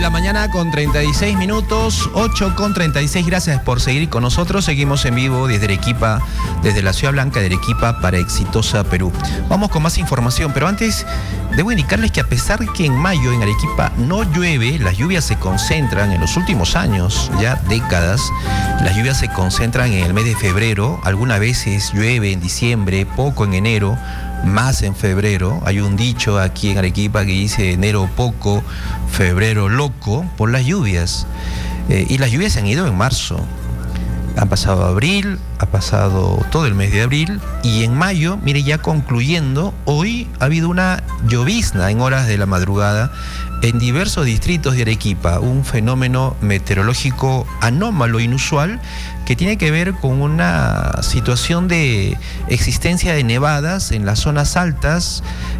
la mañana con 36 minutos, 8:36. Gracias por seguir con nosotros. Seguimos en vivo desde Arequipa, desde la Ciudad Blanca de Arequipa para Exitosa Perú. Vamos con más información, pero antes debo indicarles que a pesar que en mayo en Arequipa no llueve, las lluvias se concentran en los últimos años, ya décadas. Las lluvias se concentran en el mes de febrero. Algunas veces llueve en diciembre, poco en enero, más en febrero. Hay un dicho aquí en Arequipa que dice enero poco, febrero loco, por las lluvias. Y las lluvias se han ido en marzo. Han pasado abril, ha pasado todo el mes de abril, y en mayo, mire, ya concluyendo, hoy ha habido una llovizna en horas de la madrugada en diversos distritos de Arequipa, un fenómeno meteorológico anómalo, inusual, que tiene que ver con una situación de existencia de nevadas en las zonas altas,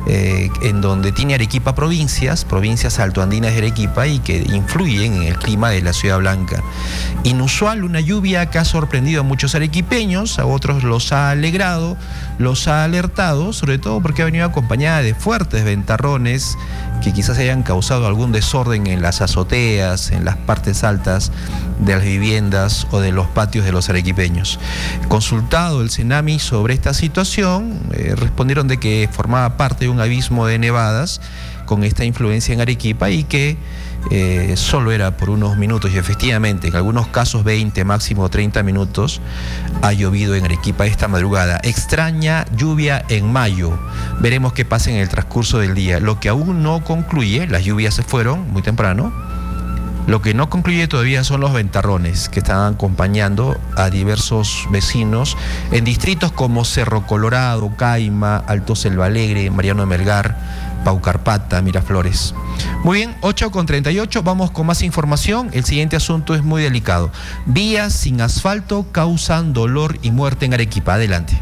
en donde tiene Arequipa provincias altoandinas de Arequipa, y que influyen en el clima de la Ciudad Blanca. Inusual, una lluvia que ha sorprendido a muchos arequipeños, a otros los ha alegrado, los ha alertado, sobre todo porque ha venido acompañada de fuertes ventarrones que quizás hayan causado algún desorden en las azoteas, en las partes altas de las viviendas o de los patios de los arequipeños. Consultado el CENAMI sobre esta situación, respondieron de que formaba parte de un abismo de nevadas con esta influencia en Arequipa, y que solo era por unos minutos, y efectivamente en algunos casos 20, máximo 30 minutos ha llovido en Arequipa esta madrugada. Extraña lluvia en mayo. Veremos qué pasa en el transcurso del día. Lo que aún no concluye, las lluvias se fueron muy temprano, lo que no concluye todavía son los ventarrones que están acompañando a diversos vecinos en distritos como Cerro Colorado, Caima, Alto Selva Alegre, Mariano Melgar, Paucarpata, Miraflores. Muy bien, 8:38, vamos con más información. El siguiente asunto es muy delicado. Vías sin asfalto causan dolor y muerte en Arequipa. Adelante.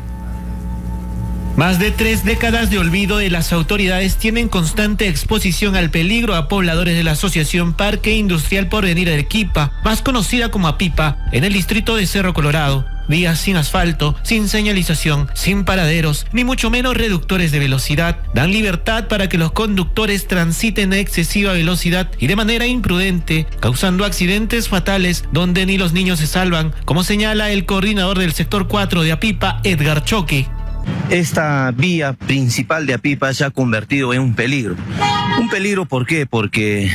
Más de 3 décadas de olvido de las autoridades tienen constante exposición al peligro a pobladores de la Asociación Parque Industrial Porvenir Arequipa, más conocida como APIPA, en el distrito de Cerro Colorado. Vías sin asfalto, sin señalización, sin paraderos, ni mucho menos reductores de velocidad, dan libertad para que los conductores transiten a excesiva velocidad y de manera imprudente, causando accidentes fatales donde ni los niños se salvan, como señala el coordinador del sector 4 de APIPA, Edgar Choque. Esta vía principal de APIPA se ha convertido en un peligro. ¿Un peligro por qué? Porque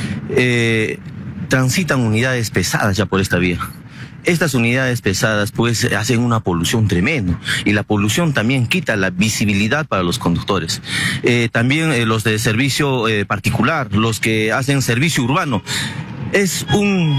transitan unidades pesadas ya por esta vía. Estas unidades pesadas pues hacen una polución tremenda, y la polución también quita la visibilidad para los conductores. También los de servicio particular, los que hacen servicio urbano. Es un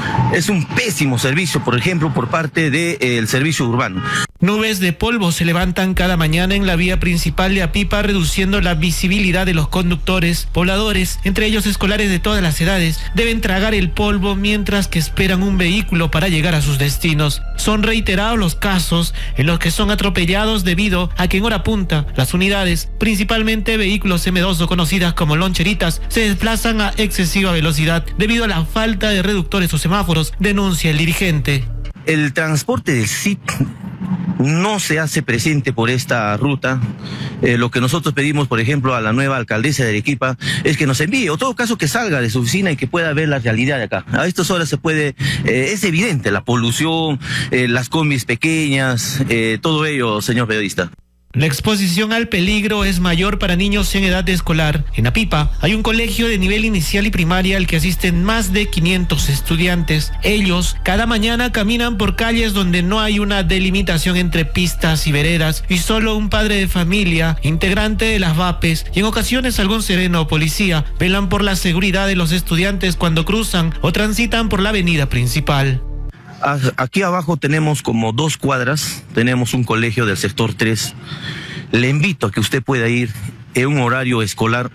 pésimo servicio, por ejemplo, por parte del servicio urbano. Nubes de polvo se levantan cada mañana en la vía principal de APIPA, reduciendo la visibilidad de los conductores. Pobladores, entre ellos escolares de todas las edades, deben tragar el polvo mientras que esperan un vehículo para llegar a sus destinos. Son reiterados los casos en los que son atropellados debido a que en hora punta las unidades, principalmente vehículos M2 o conocidas como loncheritas, se desplazan a excesiva velocidad debido a la falta de reductores o semáforos, denuncia el dirigente. El transporte del CIT no se hace presente por esta ruta. Lo que nosotros pedimos, por ejemplo, a la nueva alcaldesa de Arequipa es que nos envíe, o todo caso que salga de su oficina y que pueda ver la realidad de acá. A estas horas se puede, es evidente la polución, las combis pequeñas, todo ello, señor periodista. La exposición al peligro es mayor para niños en edad escolar. En APIPA hay un colegio de nivel inicial y primaria al que asisten más de 500 estudiantes. Ellos cada mañana caminan por calles donde no hay una delimitación entre pistas y veredas, y solo un padre de familia, integrante de las VAPES, y en ocasiones algún sereno o policía, velan por la seguridad de los estudiantes cuando cruzan o transitan por la avenida principal. Aquí abajo tenemos como 2 cuadras, tenemos un colegio del sector 3. Le invito a que usted pueda ir en un horario escolar.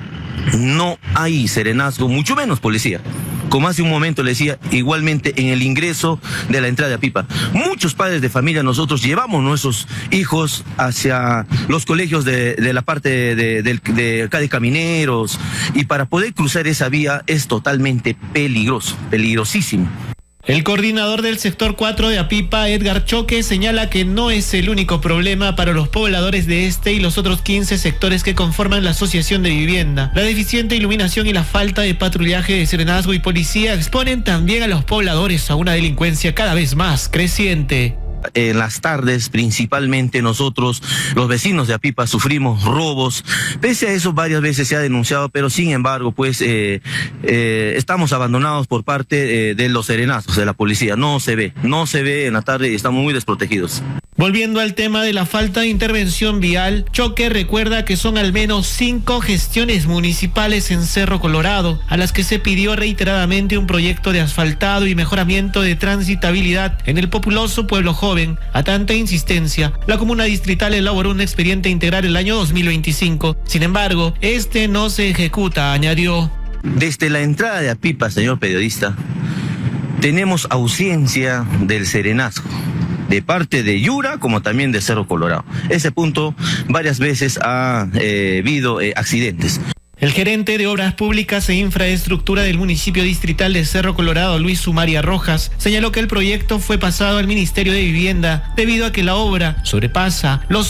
No hay serenazgo, mucho menos policía. Como hace un momento le decía, igualmente en el ingreso de la entrada de APIPA. Muchos padres de familia, nosotros llevamos nuestros hijos hacia los colegios de la parte de acá de Camineros, y para poder cruzar esa vía es totalmente peligroso, peligrosísimo. El coordinador del sector 4 de Apipa, Edgar Choque, señala que no es el único problema para los pobladores de este y los otros 15 sectores que conforman la asociación de vivienda. La deficiente iluminación y la falta de patrullaje de serenazgo y policía exponen también a los pobladores a una delincuencia cada vez más creciente. En las tardes, principalmente nosotros, los vecinos de Apipa, sufrimos robos. Pese a eso, varias veces se ha denunciado, pero sin embargo, pues estamos abandonados por parte de los serenazgos de la policía. No se ve en la tarde y estamos muy desprotegidos. Volviendo al tema de la falta de intervención vial, Choque recuerda que son al menos 5 gestiones municipales en Cerro Colorado, a las que se pidió reiteradamente un proyecto de asfaltado y mejoramiento de transitabilidad en el populoso pueblo joven. A tanta insistencia, la comuna distrital elaboró un expediente integral el año 2025. Sin embargo, este no se ejecuta, añadió. Desde la entrada de Apipa, señor periodista, tenemos ausencia del serenazgo, de parte de Yura como también de Cerro Colorado. Ese punto varias veces ha habido accidentes. El gerente de Obras Públicas e Infraestructura del municipio distrital de Cerro Colorado, Luis Sumaria Rojas, señaló que el proyecto fue pasado al Ministerio de Vivienda debido a que la obra sobrepasa los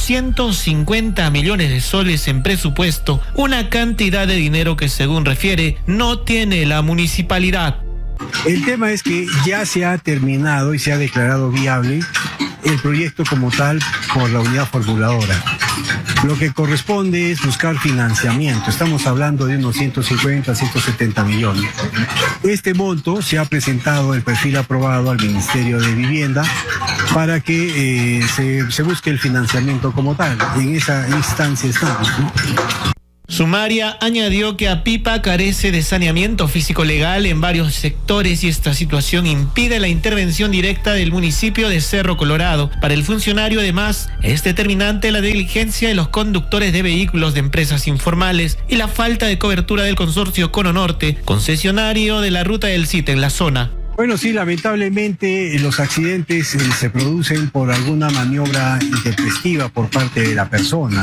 150 millones de soles en presupuesto, una cantidad de dinero que, según refiere, no tiene la municipalidad. El tema es que ya se ha terminado y se ha declarado viable el proyecto como tal por la unidad formuladora. Lo que corresponde es buscar financiamiento. Estamos hablando de unos 150, 170 millones. Este monto se ha presentado el perfil aprobado al Ministerio de Vivienda para que se busque el financiamiento como tal. En esa instancia estamos, ¿no? Sumaria añadió que Apipa carece de saneamiento físico-legal en varios sectores y esta situación impide la intervención directa del municipio de Cerro Colorado. Para el funcionario, además, es determinante la negligencia de los conductores de vehículos de empresas informales y la falta de cobertura del consorcio Cono Norte, concesionario de la ruta del CIT en la zona. Bueno, sí, lamentablemente los accidentes se producen por alguna maniobra intempestiva por parte de la persona,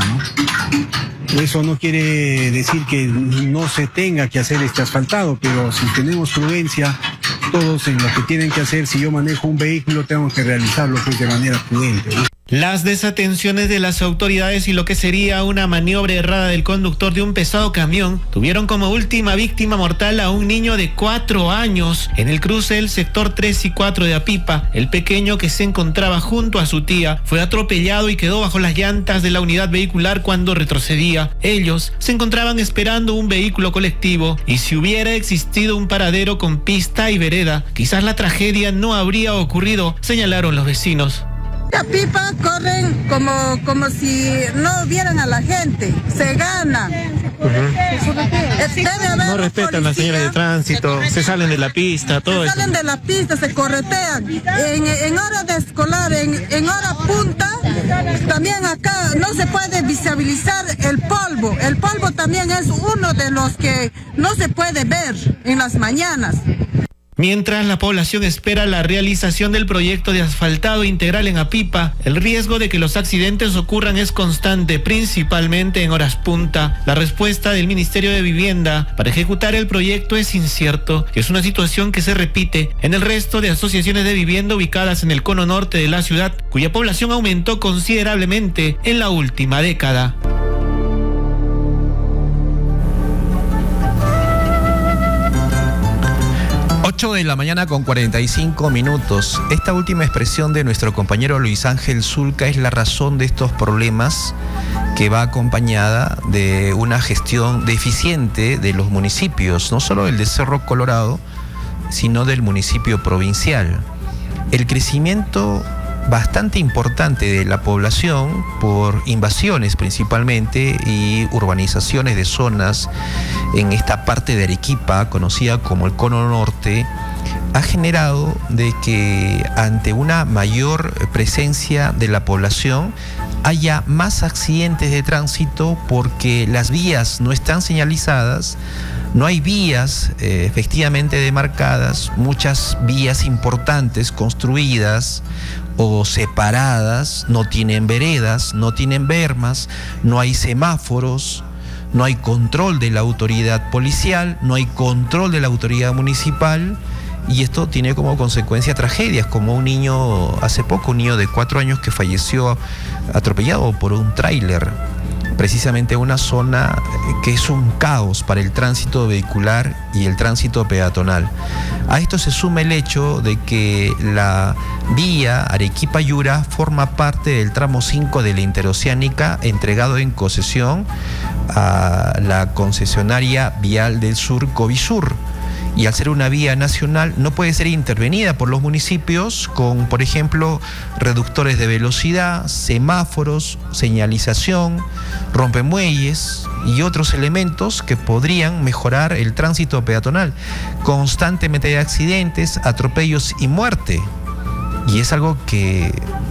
¿no? Eso no quiere decir que no se tenga que hacer este asfaltado, pero si tenemos prudencia, todos en lo que tienen que hacer, si yo manejo un vehículo, tengo que realizarlo pues de manera prudente, ¿no? Las desatenciones de las autoridades y lo que sería una maniobra errada del conductor de un pesado camión tuvieron como última víctima mortal a un niño de 4 años en el cruce del sector 3 y 4 de Apipa. El pequeño, que se encontraba junto a su tía, fue atropellado y quedó bajo las llantas de la unidad vehicular cuando retrocedía. Ellos se encontraban esperando un vehículo colectivo y si hubiera existido un paradero con pista y vereda, quizás la tragedia no habría ocurrido, señalaron los vecinos. Apipa corren como si no vieran a la gente, se gana. No respetan las señales de tránsito, se salen de la pista, todo eso. Se salen de la pista, se corretean. En hora de escolar, en hora punta, también acá no se puede visibilizar el polvo. El polvo también es uno de los que no se puede ver en las mañanas. Mientras la población espera la realización del proyecto de asfaltado integral en Apipa, el riesgo de que los accidentes ocurran es constante, principalmente en horas punta. La respuesta del Ministerio de Vivienda para ejecutar el proyecto es incierto, que es una situación que se repite en el resto de asociaciones de vivienda ubicadas en el cono norte de la ciudad, cuya población aumentó considerablemente en la última década. 8 de la mañana con 45 minutos. Esta última expresión de nuestro compañero Luis Ángel Zulca es la razón de estos problemas, que va acompañada de una gestión deficiente de los municipios, no solo del de Cerro Colorado, sino del municipio provincial. El crecimiento bastante importante de la población por invasiones principalmente y urbanizaciones de zonas en esta parte de Arequipa, conocida como el Cono Norte, ha generado de que ante una mayor presencia de la población haya más accidentes de tránsito porque las vías no están señalizadas, no hay vías efectivamente demarcadas, muchas vías importantes construidas o separadas, no tienen veredas, no tienen bermas, no hay semáforos, no hay control de la autoridad policial, no hay control de la autoridad municipal y esto tiene como consecuencia tragedias, como un niño, hace poco, un niño de 4 años que falleció atropellado por un tráiler, precisamente en una zona que es un caos para el tránsito vehicular y el tránsito peatonal. A esto se suma el hecho de que la vía Arequipa-Yura forma parte del tramo 5 de la Interoceánica, entregado en concesión a la concesionaria Vial del Sur, Covisur. Y al ser una vía nacional no puede ser intervenida por los municipios con, por ejemplo, reductores de velocidad, semáforos, señalización, rompemuelles y otros elementos que podrían mejorar el tránsito peatonal. Constantemente hay accidentes, atropellos y muerte. Y es algo que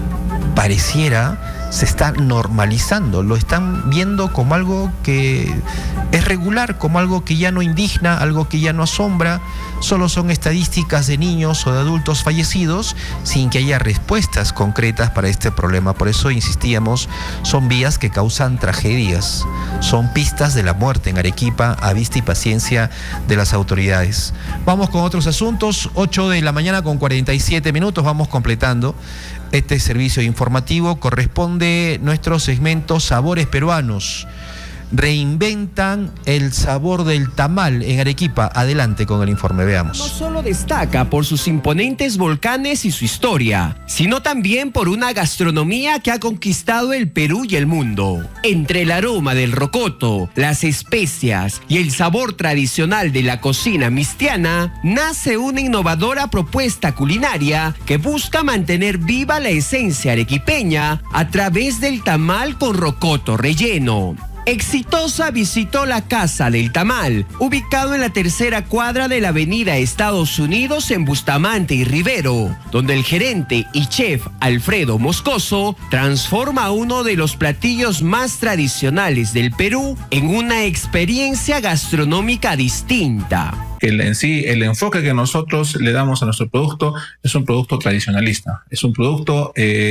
pareciera se está normalizando, lo están viendo como algo que es regular, como algo que ya no indigna, algo que ya no asombra. Solo son estadísticas de niños o de adultos fallecidos sin que haya respuestas concretas para este problema. Por eso insistíamos, son vías que causan tragedias, son pistas de la muerte en Arequipa a vista y paciencia de las autoridades. Vamos con otros asuntos, 8 de la mañana con 47 minutos, vamos completando este servicio informativo. Corresponde nuestro segmento Sabores Peruanos. Reinventan el sabor del tamal en Arequipa. Adelante con el informe, veamos. No solo destaca por sus imponentes volcanes y su historia, sino también por una gastronomía que ha conquistado el Perú y el mundo. Entre el aroma del rocoto, las especias y el sabor tradicional de la cocina mistiana, nace una innovadora propuesta culinaria que busca mantener viva la esencia arequipeña a través del tamal con rocoto relleno. Exitosa visitó la Casa del Tamal, ubicado en la 3ª cuadra de la avenida Estados Unidos en Bustamante y Rivero, donde el gerente y chef Alfredo Moscoso transforma uno de los platillos más tradicionales del Perú en una experiencia gastronómica distinta. El enfoque que nosotros le damos a nuestro producto es un producto tradicionalista, es un producto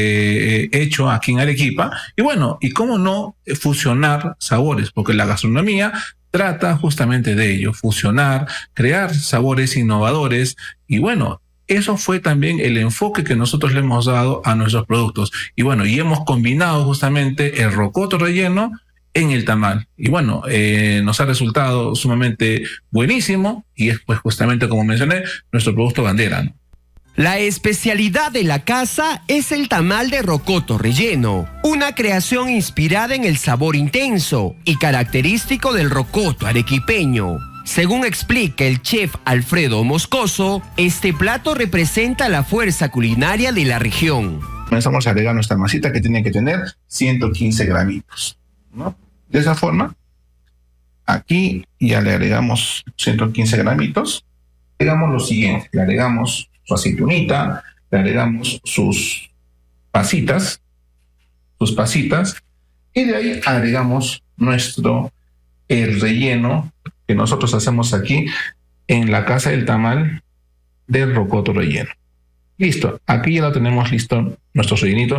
hecho aquí en Arequipa, y bueno, y cómo no fusionar sabores, porque la gastronomía trata justamente de ello, fusionar, crear sabores innovadores, y bueno, eso fue también el enfoque que nosotros le hemos dado a nuestros productos, y bueno, y hemos combinado justamente el rocoto relleno en el tamal. Y bueno, nos ha resultado sumamente buenísimo y es pues justamente, como mencioné, nuestro producto bandera, ¿no? La especialidad de la casa es el tamal de rocoto relleno, una creación inspirada en el sabor intenso y característico del rocoto arequipeño. Según explica el chef Alfredo Moscoso, este plato representa la fuerza culinaria de la región. Comenzamos a agregar nuestra masita, que tiene que tener 115 gramitos, ¿no? De esa forma, aquí ya le agregamos 115 gramitos. Agregamos lo siguiente: le agregamos su aceitunita, le agregamos sus pasitas, y de ahí agregamos el relleno que nosotros hacemos aquí en la Casa del Tamal del rocoto relleno. Listo, aquí ya lo tenemos listo, nuestro rellenito,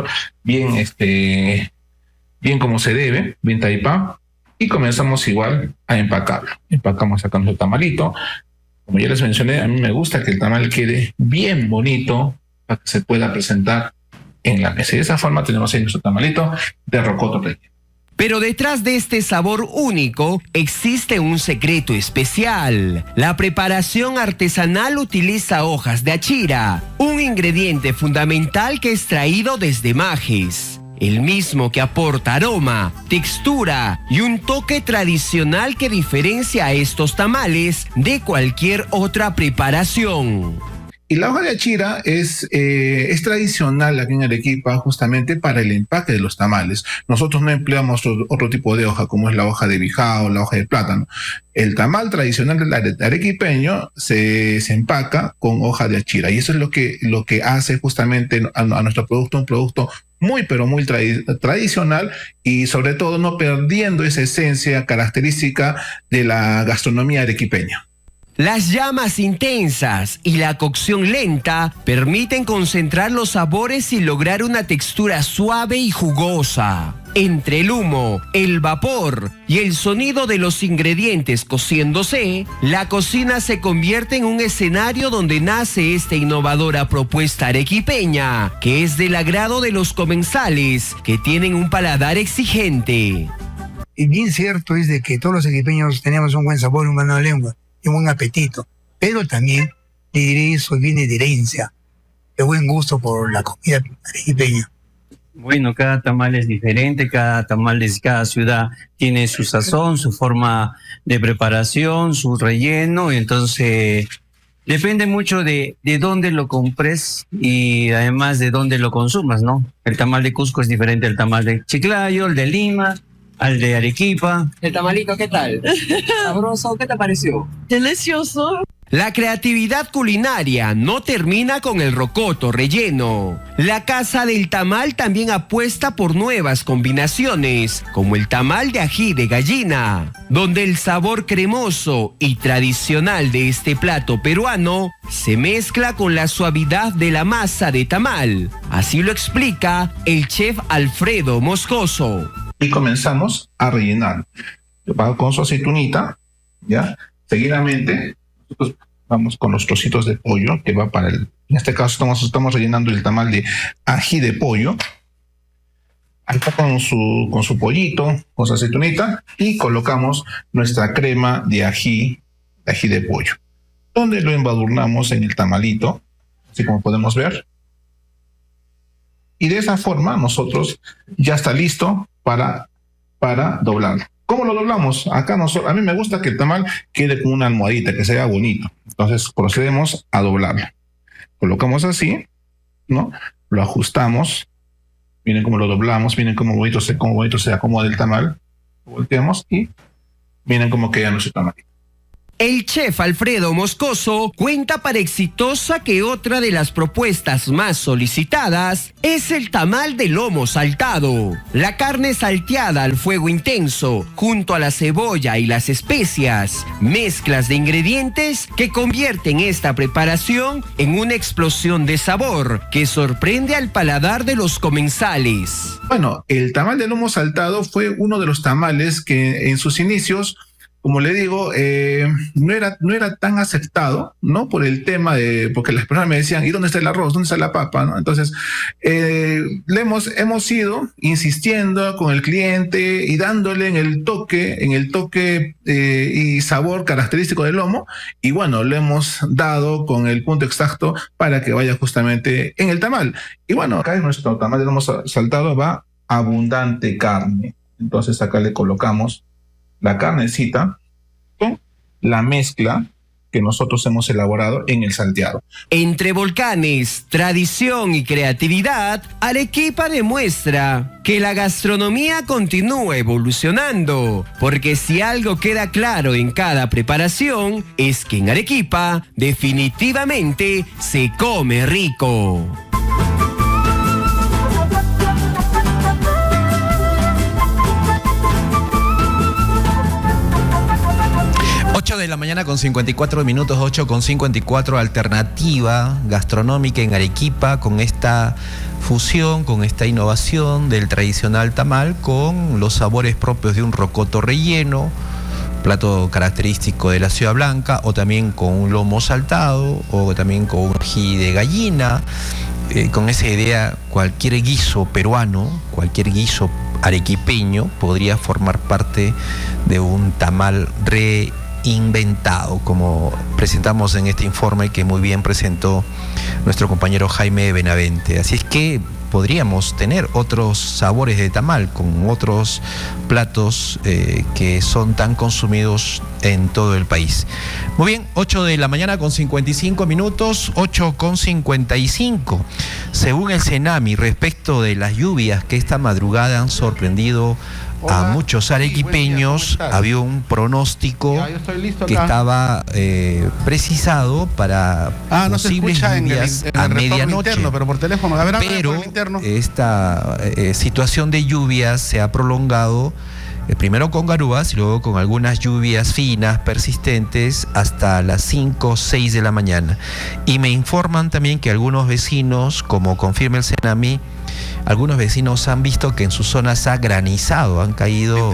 bien como se debe, bien taipado, y comenzamos igual a empacarlo. Empacamos acá nuestro tamalito. Como ya les mencioné, a mí me gusta que el tamal quede bien bonito para que se pueda presentar en la mesa. Y de esa forma tenemos ahí nuestro tamalito de rocoto relleno. Pero detrás de este sabor único existe un secreto especial. La preparación artesanal utiliza hojas de achira, un ingrediente fundamental que es traído desde Majes. El mismo que aporta aroma, textura y un toque tradicional que diferencia a estos tamales de cualquier otra preparación. Y la hoja de achira es tradicional aquí en Arequipa justamente para el empaque de los tamales. Nosotros no empleamos otro tipo de hoja, como es la hoja de bijao, la hoja de plátano. El tamal tradicional del arequipeño se empaca con hoja de achira, y eso es lo que hace justamente a nuestro producto un producto muy, pero muy tradicional, y sobre todo no perdiendo esa esencia característica de la gastronomía arequipeña. Las llamas intensas y la cocción lenta permiten concentrar los sabores y lograr una textura suave y jugosa. Entre el humo, el vapor y el sonido de los ingredientes cociéndose, la cocina se convierte en un escenario donde nace esta innovadora propuesta arequipeña, que es del agrado de los comensales, que tienen un paladar exigente. Y bien cierto es de que todos los arequipeños tenemos un buen sabor, una buena lengua y un buen apetito, pero también, le diré, eso viene de herencia, de buen gusto por la comida arequipeña. Bueno, cada tamal es diferente, cada tamal de cada ciudad tiene su sazón, su forma de preparación, su relleno, y entonces depende mucho de dónde lo compres y además de dónde lo consumas, ¿no? El tamal de Cusco es diferente al tamal de Chiclayo, el de Lima, al de Arequipa. El tamalito, ¿qué tal? ¿Sabroso? ¿Qué te pareció? Delicioso. La creatividad culinaria no termina con el rocoto relleno. La Casa del Tamal también apuesta por nuevas combinaciones, como el tamal de ají de gallina, donde el sabor cremoso y tradicional de este plato peruano se mezcla con la suavidad de la masa de tamal. Así lo explica el chef Alfredo Moscoso. Y comenzamos a rellenar. Con su aceitunita, ¿ya? Seguidamente, nosotros vamos con los trocitos de pollo, que va para el... En este caso estamos rellenando el tamal de ají de pollo. Acá con su pollito, con su aceitunita, y colocamos nuestra crema de ají de pollo, donde lo embadurnamos en el tamalito, así como podemos ver. Y de esa forma nosotros ya está listo para doblarlo. ¿Cómo lo doblamos? Acá a mí me gusta que el tamal quede con una almohadita, que sea bonito. Entonces procedemos a doblarlo. Colocamos así, ¿no? Lo ajustamos. Miren cómo lo doblamos, miren cómo bonito se acomoda el tamal. Lo volteamos y miren cómo queda nuestro tamal. El chef Alfredo Moscoso cuenta para Exitosa que otra de las propuestas más solicitadas es el tamal de lomo saltado. La carne salteada al fuego intenso, junto a la cebolla y las especias, mezclas de ingredientes que convierten esta preparación en una explosión de sabor que sorprende al paladar de los comensales. Bueno, el tamal de lomo saltado fue uno de los tamales que en sus inicios, como le digo, no era tan aceptado, ¿no? Por el tema porque las personas me decían, ¿y dónde está el arroz? ¿Dónde está la papa? ¿No? Entonces, hemos ido insistiendo con el cliente y dándole en el toque y sabor característico del lomo. Y bueno, le hemos dado con el punto exacto para que vaya justamente en el tamal. Y bueno, acá en nuestro tamal de lomo saltado va abundante carne. Entonces acá le colocamos la carnecita con la mezcla que nosotros hemos elaborado en el salteado. Entre volcanes, tradición y creatividad, Arequipa demuestra que la gastronomía continúa evolucionando, porque si algo queda claro en cada preparación es que en Arequipa definitivamente se come rico. 8 de la mañana con 54 minutos, 8 con 54, alternativa gastronómica en Arequipa con esta fusión, con esta innovación del tradicional tamal con los sabores propios de un rocoto relleno, plato característico de la Ciudad Blanca, o también con un lomo saltado, o también con un ají de gallina. Con esa idea, cualquier guiso peruano, cualquier guiso arequipeño podría formar parte de un tamal reinventado, como presentamos en este informe que muy bien presentó nuestro compañero Jaime Benavente. Así es que podríamos tener otros sabores de tamal con otros platos que son tan consumidos en todo el país. Muy bien, 8 de la mañana con 55 minutos, 8 con 55. Según el Senami, respecto de las lluvias que esta madrugada han sorprendido a muchos arequipeños, había un pronóstico que estaba precisado para posibles lluvias a medianoche. Interno, pero por teléfono. Pero esta situación de lluvias se ha prolongado primero con garúas y luego con algunas lluvias finas, persistentes, hasta las 5 o 6 de la mañana. Y me informan también que algunos vecinos, como confirma el Senami, algunos vecinos han visto que en sus zonas ha granizado, han caído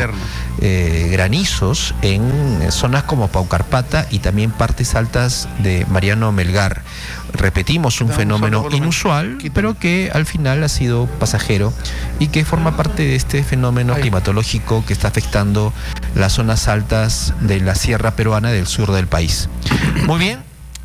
granizos en zonas como Paucarpata y también partes altas de Mariano Melgar. Repetimos, un fenómeno inusual, pero que al final ha sido pasajero y que forma parte de este fenómeno climatológico que está afectando las zonas altas de la sierra peruana del sur del país. Muy bien,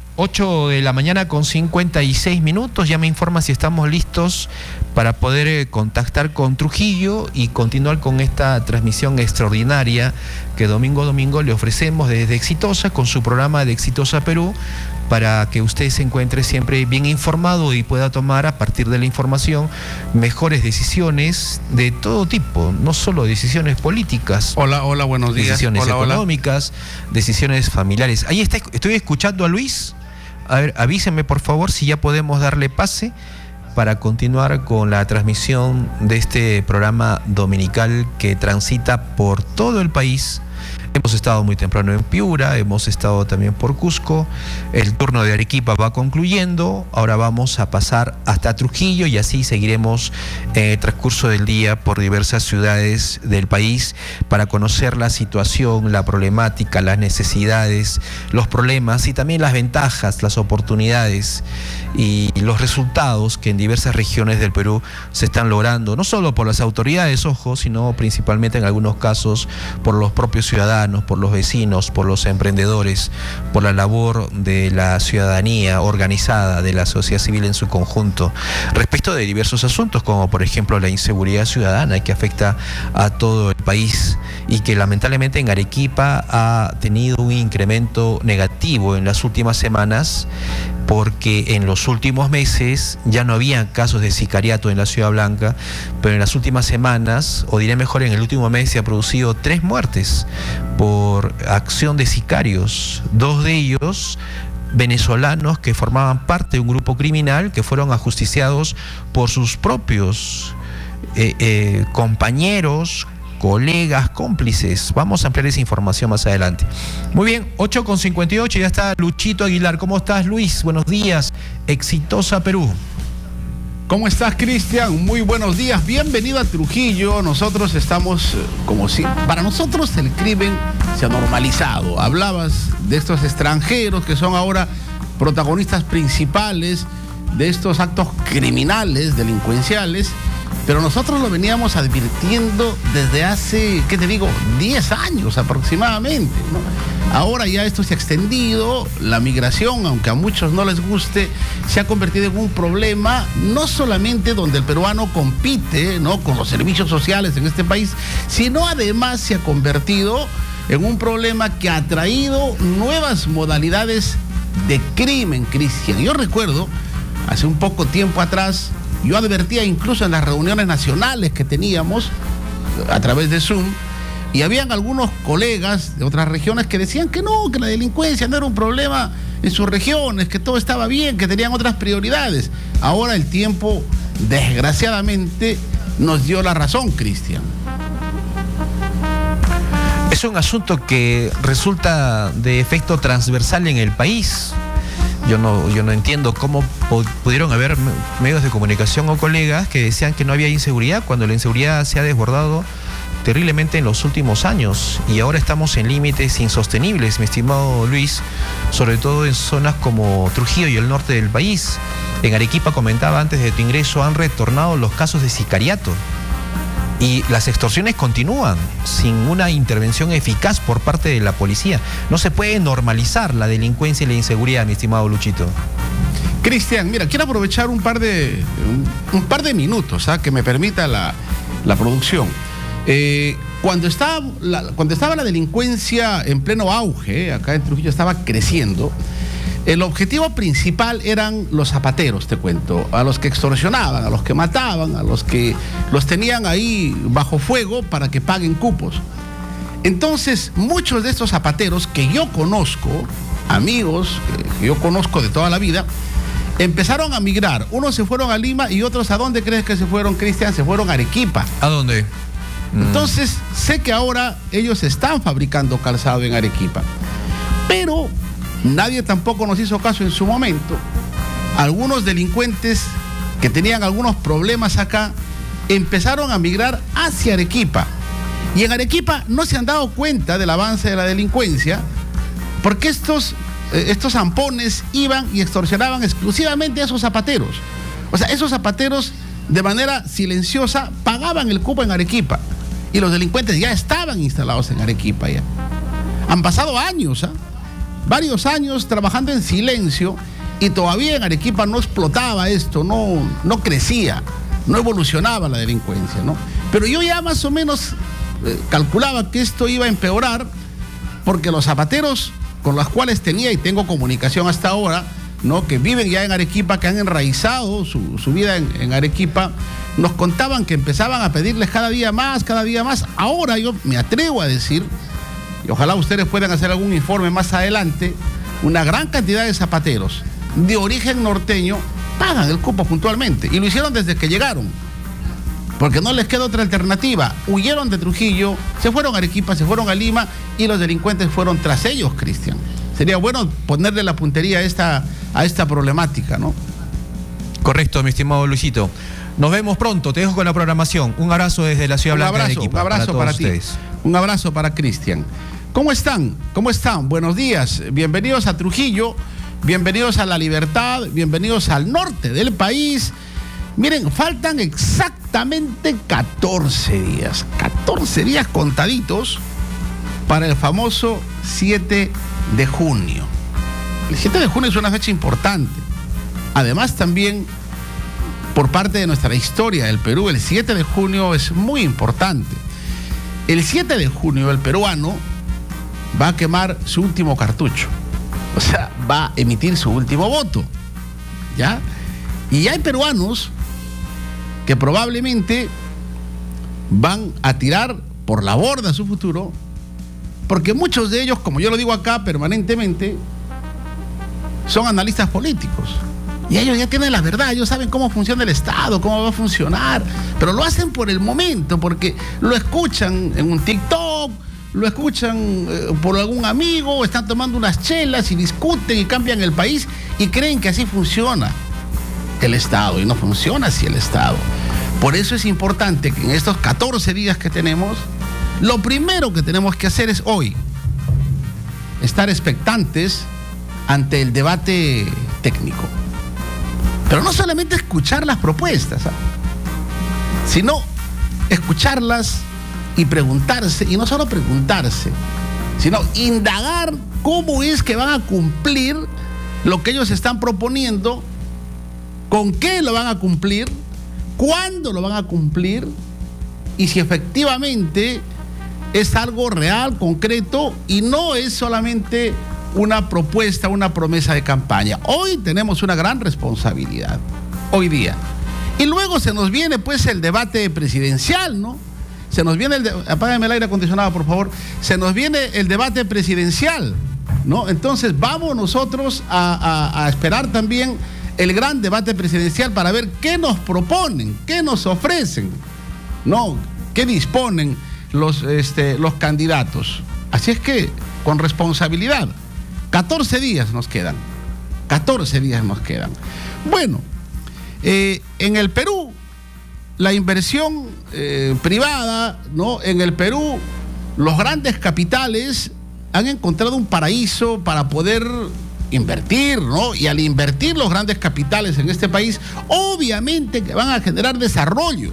8 de la mañana con 56 minutos, ya me informa si estamos listos para poder contactar con Trujillo y continuar con esta transmisión extraordinaria que domingo a domingo le ofrecemos desde Exitosa con su programa de Exitosa Perú, para que usted se encuentre siempre bien informado y pueda tomar a partir de la información mejores decisiones de todo tipo, no solo decisiones políticas. Hola, buenos días. Decisiones económicas, decisiones familiares. Ahí está, estoy escuchando a Luis. A ver, avísenme por favor si ya podemos darle pase para continuar con la transmisión de este programa dominical que transita por todo el país. Hemos estado muy temprano en Piura, hemos estado también por Cusco, el turno de Arequipa va concluyendo, ahora vamos a pasar hasta Trujillo y así seguiremos en el transcurso del día por diversas ciudades del país para conocer la situación, la problemática, las necesidades, los problemas y también las ventajas, las oportunidades y los resultados que en diversas regiones del Perú se están logrando, no solo por las autoridades, ojo, sino principalmente en algunos casos por los propios ciudadanos, por los vecinos, por los emprendedores, por la labor de la ciudadanía organizada, de la sociedad civil en su conjunto, respecto de diversos asuntos, como por ejemplo la inseguridad ciudadana que afecta a todo el país y que lamentablemente en Arequipa ha tenido un incremento negativo en las últimas semanas, porque en los últimos meses ya no había casos de sicariato en la Ciudad Blanca, pero en las últimas semanas, o diré mejor, en el último mes se ha producido 3 muertes por acción de sicarios, 2 de ellos venezolanos que formaban parte de un grupo criminal que fueron ajusticiados por sus propios compañeros, colegas, cómplices. Vamos a ampliar esa información más adelante. Muy bien, 8:58, ya está Luchito Aguilar. ¿Cómo estás, Luis? Buenos días. Exitosa Perú. ¿Cómo estás, Cristian? Muy buenos días. Bienvenido a Trujillo. Nosotros estamos, como si... Para nosotros el crimen se ha normalizado. Hablabas de estos extranjeros que son ahora protagonistas principales de estos actos criminales, delincuenciales, pero nosotros lo veníamos advirtiendo desde hace, ¿qué te digo?, 10 años aproximadamente, ¿no? Ahora ya esto se ha extendido, la migración, aunque a muchos no les guste, se ha convertido en un problema, no solamente donde el peruano compite, ¿no?, con los servicios sociales en este país, sino además se ha convertido en un problema que ha traído nuevas modalidades de crimen, Cristian. Yo recuerdo, hace un poco tiempo atrás, yo advertía incluso en las reuniones nacionales que teníamos a través de Zoom, y habían algunos colegas de otras regiones que decían que no, que la delincuencia no era un problema en sus regiones, que todo estaba bien, que tenían otras prioridades. Ahora el tiempo, desgraciadamente, nos dio la razón, Cristian. Es un asunto que resulta de efecto transversal en el país. Yo no entiendo cómo pudieron haber medios de comunicación o colegas que decían que no había inseguridad cuando la inseguridad se ha desbordado terriblemente en los últimos años y ahora estamos en límites insostenibles, mi estimado Luis, sobre todo en zonas como Trujillo y el norte del país. En Arequipa, comentaba antes de tu ingreso, han retornado los casos de sicariato y las extorsiones continúan sin una intervención eficaz por parte de la policía. No se puede normalizar la delincuencia y la inseguridad, mi estimado Luchito. Cristian, mira, quiero aprovechar un par de minutos, que me permita la producción. Cuando estaba la delincuencia en pleno auge, acá en Trujillo estaba creciendo, el objetivo principal eran los zapateros, te cuento, a los que extorsionaban, a los que mataban, a los que los tenían ahí bajo fuego para que paguen cupos. Entonces, muchos de estos zapateros que yo conozco, amigos que yo conozco de toda la vida, empezaron a migrar. Unos se fueron a Lima y otros, ¿a dónde crees que se fueron, Cristian? Se fueron a Arequipa. ¿A dónde? Entonces, sé que ahora ellos están fabricando calzado en Arequipa, pero nadie tampoco nos hizo caso en su momento. Algunos delincuentes que tenían algunos problemas acá, empezaron a migrar hacia Arequipa. Y en Arequipa no se han dado cuenta del avance de la delincuencia, porque estos zampones iban y extorsionaban exclusivamente a esos zapateros. O sea, esos zapateros de manera silenciosa pagaban el cupo en Arequipa. Y los delincuentes ya estaban instalados en Arequipa ya. Han pasado años, varios años trabajando en silencio, y todavía en Arequipa no explotaba esto, no crecía, no evolucionaba la delincuencia, ¿no? Pero yo ya más o menos calculaba que esto iba a empeorar, porque los zapateros con los cuales tenía y tengo comunicación hasta ahora, ¿no?, que viven ya en Arequipa, que han enraizado su vida en Arequipa, nos contaban que empezaban a pedirles cada día más. Ahora yo me atrevo a decir, y ojalá ustedes puedan hacer algún informe más adelante, una gran cantidad de zapateros de origen norteño pagan el cupo puntualmente, y lo hicieron desde que llegaron, porque no les queda otra alternativa. Huyeron de Trujillo, se fueron a Arequipa, se fueron a Lima, y los delincuentes fueron tras ellos, Cristian. Sería bueno ponerle la puntería a esta problemática, ¿no? Correcto, mi estimado Luisito. Nos vemos pronto, te dejo con la programación. Un abrazo desde la Ciudad Blanca de Arequipa. Un abrazo para ti. Un abrazo para Cristian. ¿Cómo están? Buenos días. Bienvenidos a Trujillo, bienvenidos a La Libertad, bienvenidos al norte del país. Miren, faltan exactamente 14 días. 14 días contaditos para el famoso 7 de junio. El 7 de junio es una fecha importante. Además, también por parte de nuestra historia del Perú, el 7 de junio es muy importante. El 7 de junio el peruano va a quemar su último cartucho. O sea, va a emitir su último voto, ¿ya? Y hay peruanos que probablemente van a tirar por la borda su futuro, porque muchos de ellos, como yo lo digo acá permanentemente, son analistas políticos. Y ellos ya tienen la verdad, ellos saben cómo funciona el Estado, cómo va a funcionar, pero lo hacen por el momento, porque lo escuchan en un TikTok, lo escuchan por algún amigo, están tomando unas chelas y discuten y cambian el país y creen que así funciona el Estado, y no funciona así el Estado. Por eso es importante que en estos 14 días que tenemos, lo primero que tenemos que hacer es hoy estar expectantes ante el debate técnico. Pero no solamente escuchar las propuestas, sino escucharlas y preguntarse, y no solo preguntarse, sino indagar cómo es que van a cumplir lo que ellos están proponiendo, con qué lo van a cumplir, cuándo lo van a cumplir, y si efectivamente es algo real, concreto, y no es solamente una propuesta, una promesa de campaña. Hoy tenemos una gran responsabilidad, hoy día. Y luego se nos viene pues el debate presidencial, ¿no? Se nos viene apágame el aire acondicionado, por favor. Se nos viene el debate presidencial, ¿no? Entonces vamos nosotros a esperar también el gran debate presidencial para ver qué nos proponen, qué nos ofrecen, ¿no? Qué disponen los candidatos. Así es que, con responsabilidad, 14 días nos quedan. 14 días nos quedan. Bueno, en el Perú, la inversión privada, ¿no? En el Perú, los grandes capitales han encontrado un paraíso para poder invertir, ¿no? Y al invertir los grandes capitales en este país, obviamente que van a generar desarrollo.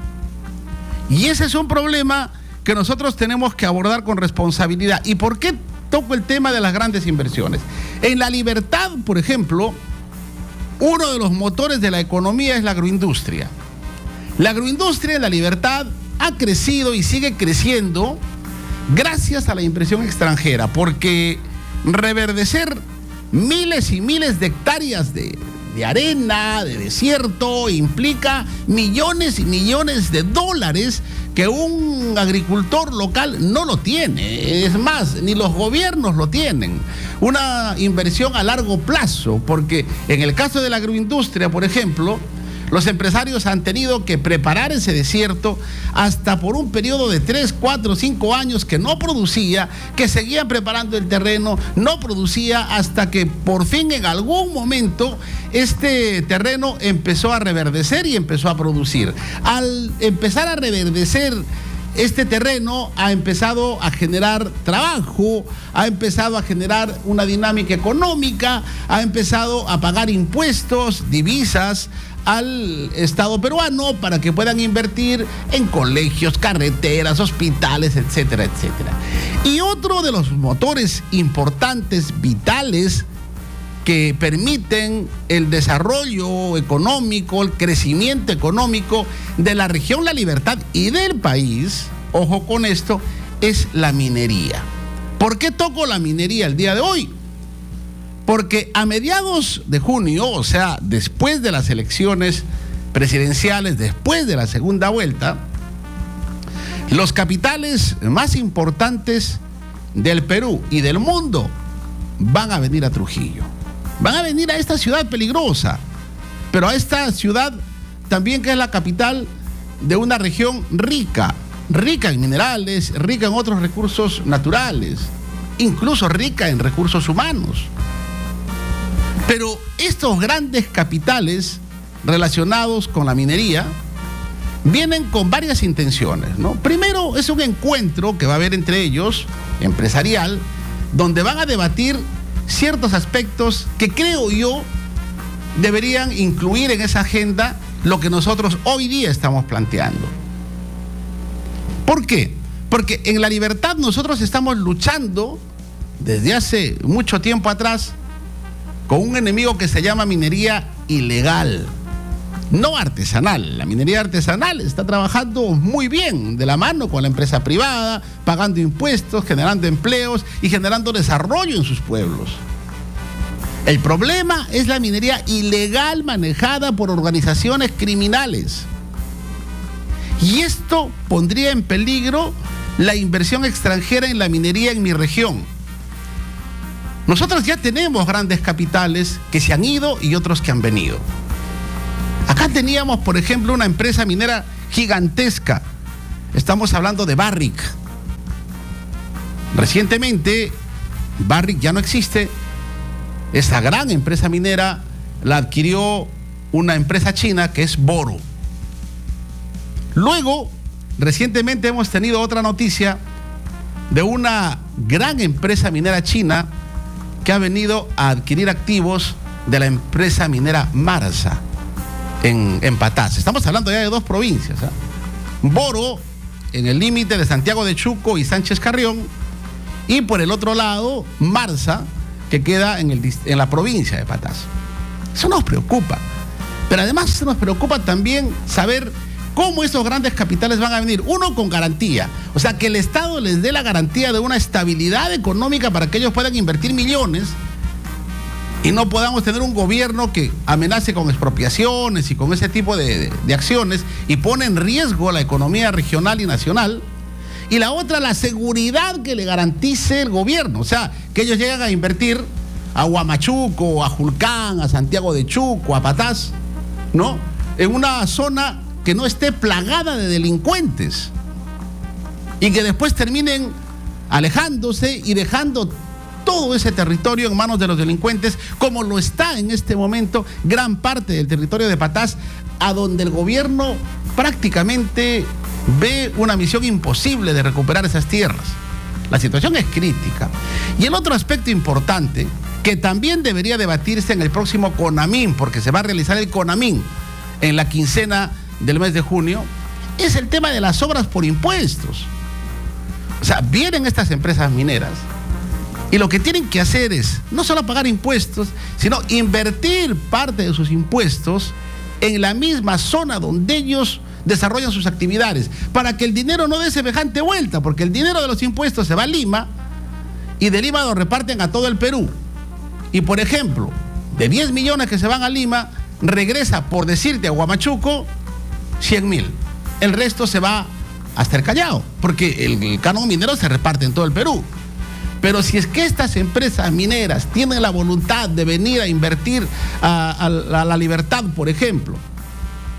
Y ese es un problema que nosotros tenemos que abordar con responsabilidad. ¿Y por qué toco el tema de las grandes inversiones? En La Libertad, por ejemplo, uno de los motores de la economía es la agroindustria. La agroindustria en La Libertad ha crecido y sigue creciendo gracias a la inversión extranjera, porque reverdecer miles y miles de hectáreas de arena, de desierto, implica millones y millones de dólares que un agricultor local no lo tiene. Es más, ni los gobiernos lo tienen. Una inversión a largo plazo, porque en el caso de la agroindustria, por ejemplo, Los empresarios han tenido que preparar ese desierto hasta por un periodo de 3, 4, 5 años que no producía, que seguían preparando el terreno, no producía, hasta que por fin en algún momento este terreno empezó a reverdecer y empezó a producir. Al empezar a reverdecer este terreno, ha empezado a generar trabajo, ha empezado a generar una dinámica económica, ha empezado a pagar impuestos, divisas al Estado peruano para que puedan invertir en colegios, carreteras, hospitales, etcétera, etcétera. Y otro de los motores importantes, vitales, que permiten el desarrollo económico, el crecimiento económico de la región La Libertad y del país, ojo con esto, es la minería. ¿Por qué toco la minería el día de hoy? Porque a mediados de junio, o sea, después de las elecciones presidenciales, después de la segunda vuelta, los capitales más importantes del Perú y del mundo van a venir a Trujillo. Van a venir a esta ciudad peligrosa, pero a esta ciudad también que es la capital de una región rica en minerales, rica en otros recursos naturales, incluso rica en recursos humanos. Pero estos grandes capitales relacionados con la minería vienen con varias intenciones, ¿no? Primero, es un encuentro que va a haber entre ellos, empresarial, donde van a debatir ciertos aspectos que creo yo deberían incluir en esa agenda lo que nosotros hoy día estamos planteando. ¿Por qué? Porque en La Libertad nosotros estamos luchando desde hace mucho tiempo atrás con un enemigo que se llama minería ilegal, no artesanal. La minería artesanal está trabajando muy bien de la mano con la empresa privada, pagando impuestos, generando empleos y generando desarrollo en sus pueblos. El problema es la minería ilegal manejada por organizaciones criminales. Y esto pondría en peligro la inversión extranjera en la minería en mi región. Nosotros ya tenemos grandes capitales que se han ido y otros que han venido. Acá teníamos, por ejemplo, una empresa minera gigantesca. Estamos hablando de Barrick. Recientemente, Barrick ya no existe. Esa gran empresa minera la adquirió una empresa china que es Boro. Luego, recientemente hemos tenido otra noticia de una gran empresa minera china que ha venido a adquirir activos de la empresa minera Marsa en Patás. Estamos hablando ya de dos provincias, ¿eh? Boro, en el límite de Santiago de Chuco y Sánchez Carrión, y por el otro lado, Marsa, que queda en la provincia de Patás. Eso nos preocupa. Pero además nos preocupa también saber cómo esos grandes capitales van a venir. Uno, con garantía. O sea, que el Estado les dé la garantía de una estabilidad económica para que ellos puedan invertir millones y no podamos tener un gobierno que amenace con expropiaciones y con ese tipo de acciones y pone en riesgo la economía regional y nacional. Y la otra, la seguridad que le garantice el gobierno. O sea, que ellos llegan a invertir a Huamachuco, a Julcán, a Santiago de Chuco, a Patás, ¿no? En una zona que no esté plagada de delincuentes y que después terminen alejándose y dejando todo ese territorio en manos de los delincuentes, como lo está en este momento gran parte del territorio de Patás, a donde el gobierno prácticamente ve una misión imposible de recuperar esas tierras. La situación es crítica. Y el otro aspecto importante, que también debería debatirse en el próximo CONAMIN, porque se va a realizar el CONAMIN en la quincena del mes de junio, es el tema de las obras por impuestos. O sea, vienen estas empresas mineras y lo que tienen que hacer es no solo pagar impuestos, sino invertir parte de sus impuestos en la misma zona donde ellos desarrollan sus actividades, para que el dinero no dé semejante vuelta, porque el dinero de los impuestos se va a Lima y de Lima lo reparten a todo el Perú. Y por ejemplo, de 10 millones que se van a Lima, regresa, por decirte, a Huamachuco 100.000. El resto se va hasta el Callao, porque el canon minero se reparte en todo el Perú. Pero si es que estas empresas mineras tienen la voluntad de venir a invertir a La Libertad, por ejemplo,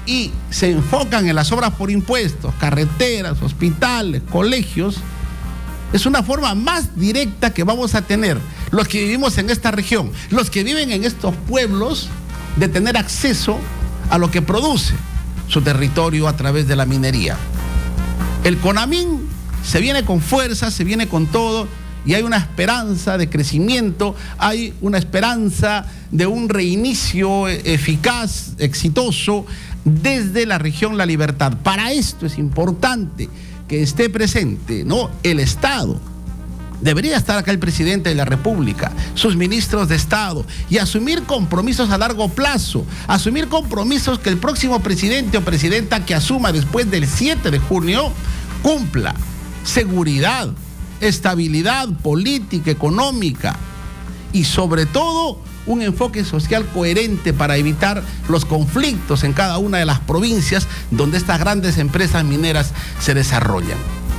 y se enfocan en las obras por impuestos, carreteras, hospitales, colegios, es una forma más directa que vamos a tener los que vivimos en esta región, los que viven en estos pueblos, de tener acceso a lo que produce su territorio a través de la minería. El CONAMIN se viene con fuerza, se viene con todo, y hay una esperanza de crecimiento, hay una esperanza de un reinicio eficaz, exitoso, desde la región La Libertad. Para esto es importante que esté presente, ¿no?, el Estado. Debería estar acá el presidente de la República, sus ministros de Estado, y asumir compromisos a largo plazo, asumir compromisos que el próximo presidente o presidenta que asuma después del 7 de junio cumpla. Seguridad, estabilidad política, económica y sobre todo un enfoque social coherente para evitar los conflictos en cada una de las provincias donde estas grandes empresas mineras se desarrollan.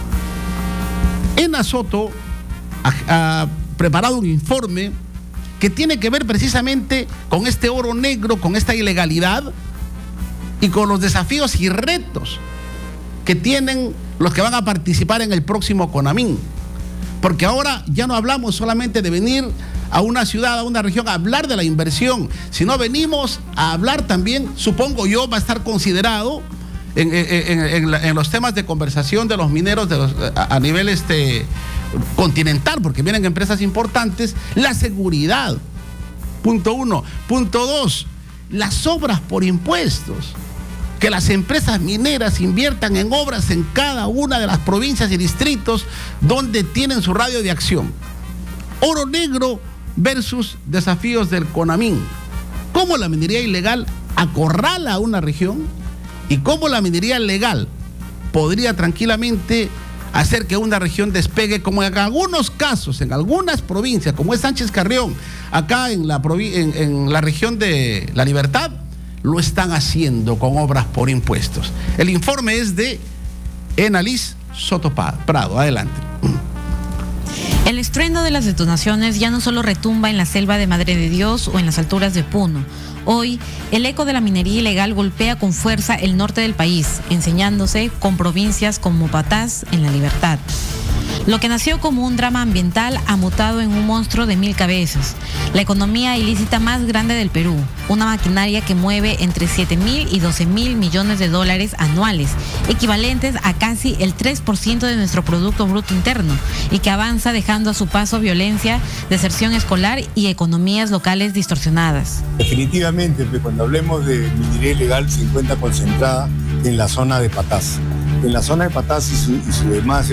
Enasoto ha preparado un informe que tiene que ver precisamente con este oro negro, con esta ilegalidad y con los desafíos y retos que tienen los que van a participar en el próximo CONAMIN. Porque ahora ya no hablamos solamente de venir a una ciudad, a una región, a hablar de la inversión, sino venimos a hablar también, supongo yo, va a estar considerado en los temas de conversación de los mineros a nivel continental, porque vienen empresas importantes, la seguridad, punto 1. Punto 2, las obras por impuestos. Que las empresas mineras inviertan en obras en cada una de las provincias y distritos donde tienen su radio de acción. Oro negro versus desafíos del CONAMIN. ¿Cómo la minería ilegal acorrala a una región? ¿Y cómo la minería legal podría tranquilamente hacer que una región despegue, como en algunos casos, en algunas provincias, como es Sánchez Carrión, acá en la región de La Libertad, lo están haciendo con obras por impuestos? El informe es de Enalís Soto Prado. Adelante. El estruendo de las detonaciones ya no solo retumba en la selva de Madre de Dios o en las alturas de Puno. Hoy, el eco de la minería ilegal golpea con fuerza el norte del país, enseñándose con provincias como Patás en La Libertad. Lo que nació como un drama ambiental ha mutado en un monstruo de 1000 cabezas. La economía ilícita más grande del Perú, una maquinaria que mueve entre 7.000 y 12.000 millones de dólares anuales, equivalentes a casi el 3% de nuestro Producto Bruto Interno, y que avanza dejando a su paso violencia, deserción escolar y economías locales distorsionadas. Definitivamente, cuando hablemos de minería ilegal, se encuentra concentrada en la zona de Patás. En la zona de Patás y su demás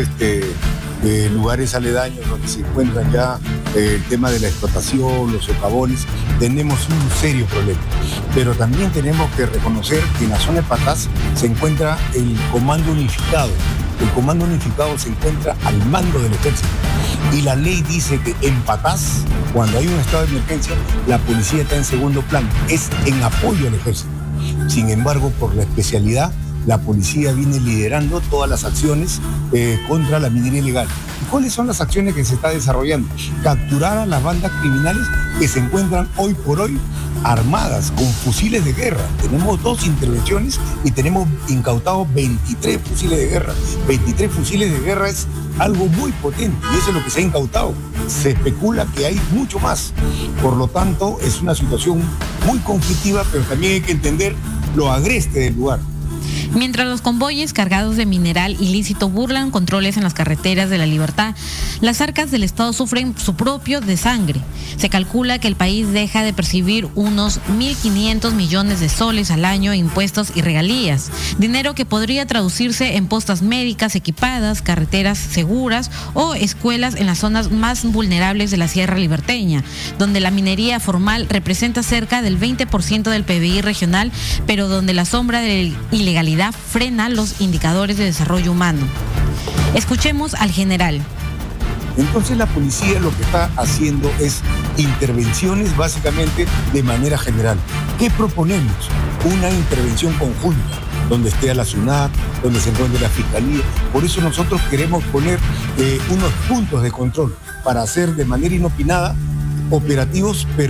lugares aledaños donde se encuentran ya el tema de la explotación, los socavones, tenemos un serio problema. Pero también tenemos que reconocer que en la zona de Patás se encuentra el Comando Unificado. El Comando Unificado se encuentra al mando del ejército. Y la ley dice que en Patás, cuando hay un estado de emergencia, la policía está en segundo plano, es en apoyo al ejército. Sin embargo, por la especialidad, la policía viene liderando todas las acciones contra la minería ilegal. ¿Y cuáles son las acciones que se está desarrollando? Capturar a las bandas criminales que se encuentran hoy por hoy armadas con fusiles de guerra. Tenemos 2 intervenciones y tenemos incautados 23 fusiles de guerra. 23 fusiles de guerra es algo muy potente y eso es lo que se ha incautado. Se especula que hay mucho más. Por lo tanto, es una situación muy conflictiva, pero también hay que entender lo agreste del lugar. Mientras los convoyes cargados de mineral ilícito burlan controles en las carreteras de La Libertad, las arcas del Estado sufren su propio desangre. Se calcula que el país deja de percibir unos 1.500 millones de soles al año en impuestos y regalías, dinero que podría traducirse en postas médicas equipadas, carreteras seguras o escuelas en las zonas más vulnerables de la Sierra Liberteña, donde la minería formal representa cerca del 20% del PBI regional, pero donde la sombra de la ilegalidad frena los indicadores de desarrollo humano. Escuchemos al general. Entonces la policía lo que está haciendo es intervenciones básicamente de manera general. ¿Qué proponemos? Una intervención conjunta, donde esté a la SUNAT, donde se encuentre la Fiscalía. Por eso nosotros queremos poner unos puntos de control para hacer de manera inopinada operativos, pero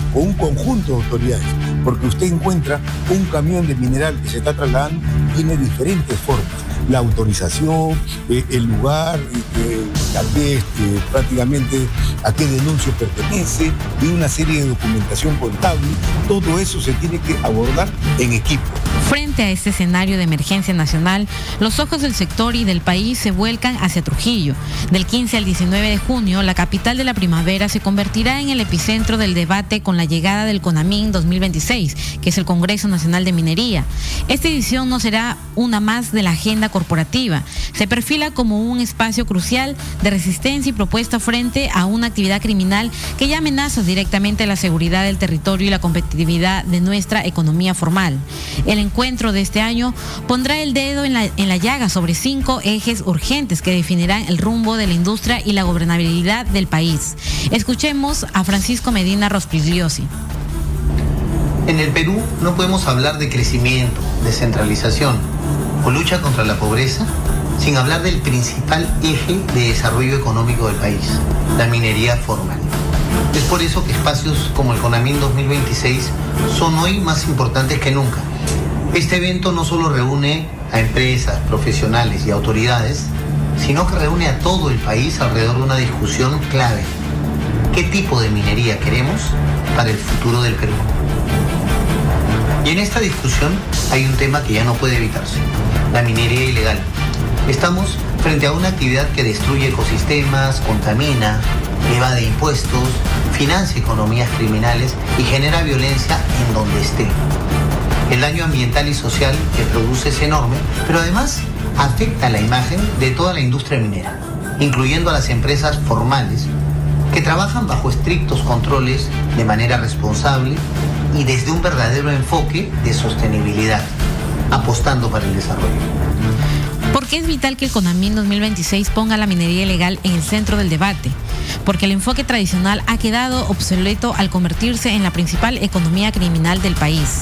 o un conjunto de autoridades, porque usted encuentra un camión de mineral que se está trasladando, tiene diferentes formas. La autorización, el lugar, prácticamente a qué denuncio pertenece, y una serie de documentación contable. Todo eso se tiene que abordar en equipo. Frente a este escenario de emergencia nacional, los ojos del sector y del país se vuelcan hacia Trujillo. Del 15 al 19 de junio, la capital de la primavera se convertirá en el epicentro del debate con la llegada del CONAMIN 2026, que es el Congreso Nacional de Minería. Esta edición no será una más de la agenda corporativa. Se perfila como un espacio crucial de resistencia y propuesta frente a una actividad criminal que ya amenaza directamente la seguridad del territorio y la competitividad de nuestra economía formal. El encuentro de este año pondrá el dedo en la llaga sobre 5 ejes urgentes que definirán el rumbo de la industria y la gobernabilidad del país. Escuchemos a Francisco Medina Rospigliosi. En el Perú no podemos hablar de crecimiento, descentralización o lucha contra la pobreza sin hablar del principal eje de desarrollo económico del país, la minería formal. Es por eso que espacios como el CONAMIN 2026 son hoy más importantes que nunca. Este evento no solo reúne a empresas, profesionales y autoridades, sino que reúne a todo el país alrededor de una discusión clave. ¿Qué tipo de minería queremos para el futuro del Perú? Y en esta discusión hay un tema que ya no puede evitarse: la minería ilegal. Estamos frente a una actividad que destruye ecosistemas, contamina, evade impuestos, financia economías criminales y genera violencia en donde esté. El daño ambiental y social que produce es enorme, pero además afecta la imagen de toda la industria minera, incluyendo a las empresas formales que trabajan bajo estrictos controles de manera responsable y desde un verdadero enfoque de sostenibilidad, apostando para el desarrollo. ¿Por qué es vital que el CONAMIN 2026 ponga la minería ilegal en el centro del debate? Porque el enfoque tradicional ha quedado obsoleto al convertirse en la principal economía criminal del país.